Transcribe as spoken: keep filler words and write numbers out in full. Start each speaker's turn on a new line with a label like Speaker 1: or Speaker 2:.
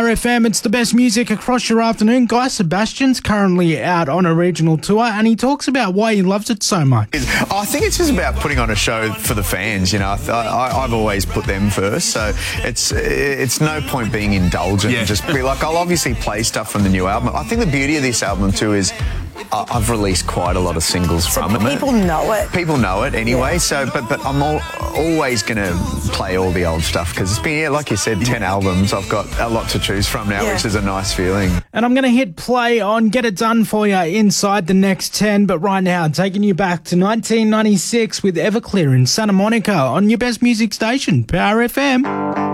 Speaker 1: Power F M, it's the best music across your afternoon. Guy Sebastian's currently out on a regional tour and he talks about why he loves it so much.
Speaker 2: I think it's just about putting on a show for the fans, you know. I, I, I've always put them first, so it's it's no point being indulgent
Speaker 3: Yeah.
Speaker 2: and just be like, I'll obviously play stuff from the new album. I think the beauty of this album too is uh, I've released quite a lot of singles
Speaker 4: So
Speaker 2: from it.
Speaker 4: people know it.
Speaker 2: People know it anyway,
Speaker 4: Yeah.
Speaker 2: so but but I'm all, always going to play all the old stuff because it's been, yeah, like you said, ten albums. I've got a lot to choose from now,
Speaker 4: Yeah.
Speaker 2: which is a nice feeling.
Speaker 1: And I'm going to hit play on Get It Done for you inside the next ten. But right now, taking you back to nineteen ninety-six with Everclear in Santa Monica on your best music station, Power F M.